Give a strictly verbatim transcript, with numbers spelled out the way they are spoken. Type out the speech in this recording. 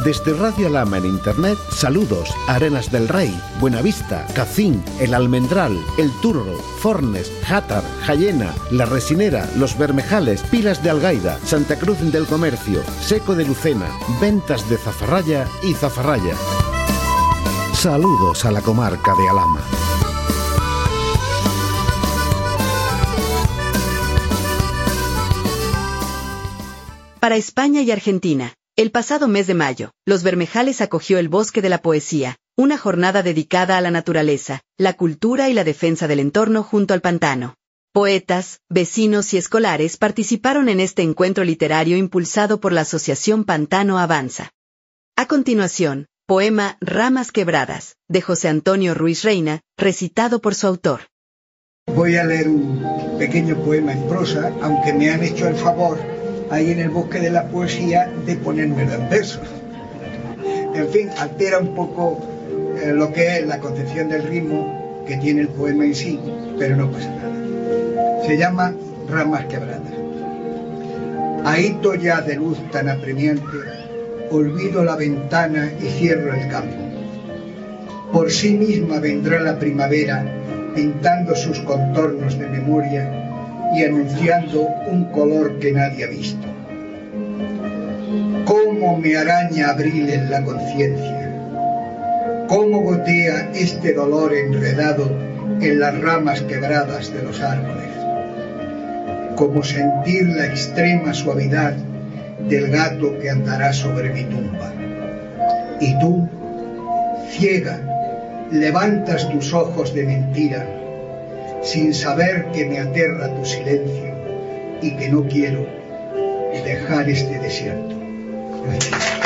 Desde Radio Alhama en Internet, saludos a Arenas del Rey, Buenavista, Cacín, El Almendral, El Turro, Fornes, Játar, Jayena, La Resinera, Los Bermejales, Pilas de Algaida, Santa Cruz del Comercio, Seco de Lucena, Ventas de Zafarraya y Zafarraya. Saludos a la comarca de Alhama. Para España y Argentina, el pasado mes de mayo, Los Bermejales acogió el Bosque de la Poesía, una jornada dedicada a la naturaleza, la cultura y la defensa del entorno junto al pantano. Poetas, vecinos y escolares participaron en este encuentro literario impulsado por la Asociación Pantano Avanza. A continuación, poema Ramas Quebradas, de José Antonio Ruiz Reina, recitado por su autor. Voy a leer un pequeño poema en prosa, aunque me han hecho el favor ahí en el Bosque de la Poesía de ponérmelo en verso. En fin, altera un poco eh, lo que es la concepción del ritmo que tiene el poema en sí, pero no pasa nada. Se llama Ramas Quebradas. Ahito ya de luz tan apremiante, olvido la ventana y cierro el campo. Por sí misma vendrá la primavera, pintando sus contornos de memoria y anunciando un color que nadie ha visto. Cómo me araña abril en la conciencia, cómo gotea este dolor enredado en las ramas quebradas de los árboles, como sentir la extrema suavidad del gato que andará sobre mi tumba. Y tú, ciega, levantas tus ojos de mentira, sin saber que me aterra tu silencio y que no quiero dejar este desierto. Gracias.